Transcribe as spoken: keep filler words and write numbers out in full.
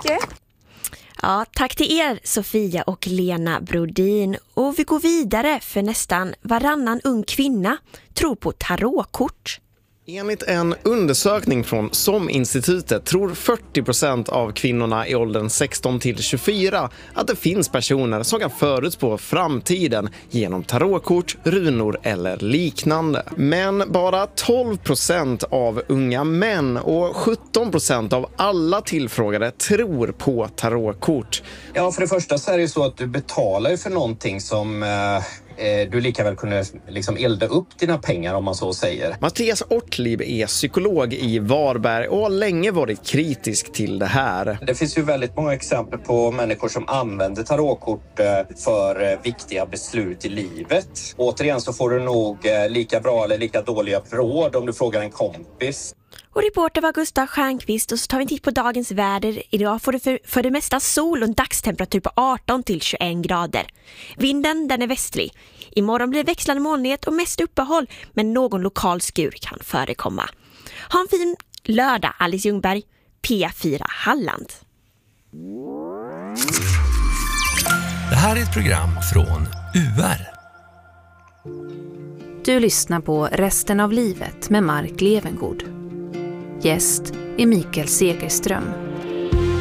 mycket. Ja, tack till er Sofia och Lena Brodin. Och vi går vidare, för nästan varannan ung kvinna tror på tarotkort. Enligt en undersökning från SOM-institutet tror fyrtio procent av kvinnorna i åldern sexton till tjugofyra att det finns personer som kan förutspå framtiden genom tarotkort, runor eller liknande. Men bara tolv procent av unga män och sjutton procent av alla tillfrågade tror på tarotkort. Ja, för det första så är det ju så att du betalar ju för någonting som eh, du lika väl kunde liksom elda upp dina pengar, om man så säger. Mattias Ortlieb är psykolog i Varberg och har länge varit kritisk till det här. Det finns ju väldigt många exempel på människor som använder tarotkort för viktiga beslut i livet. Återigen så får du nog lika bra eller lika dåliga råd om du frågar en kompis. Och reporter var Gustav Stjernqvist, och så tar vi en titt på dagens väder. Idag får du för, för det mesta sol och en dagstemperatur på arton till tjugoen grader. Vinden den är västlig. Imorgon blir det växlande molnighet och mest uppehåll, men någon lokal skur kan förekomma. Ha en fin lördag, Alice Ljungberg, P fyra Halland. Det här är ett program från U R. Du lyssnar på Resten av livet med Mark Levengood. Gäst är Mikael Segerström.